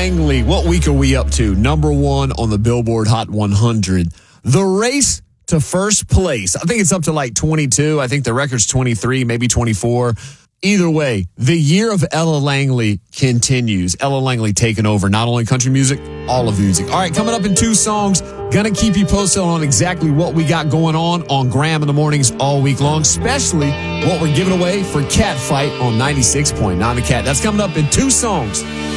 Langley, what week are we up to? Number 1 on the Billboard Hot 100. The race to first place. I think it's up to like 22. I think the record's 23, maybe 24. Either way, the year of Ella Langley continues. Ella Langley taking over not only country music, all of music. All right, coming up in 2 songs. Gonna keep you posted on exactly what we got going on Graham in the Mornings all week long, especially what we're giving away for Cat Fight on 96.9 The Cat. That's coming up in 2 songs.